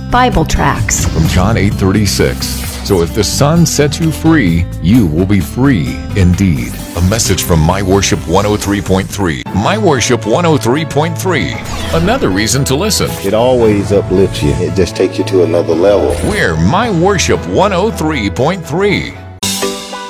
Bible tracts. From John 8:36. So if the Son sets you free, you will be free indeed. A message from My Worship 103.3. My Worship 103.3. Another reason to listen. It always uplifts you. It just takes you to another level. We're My Worship 103.3.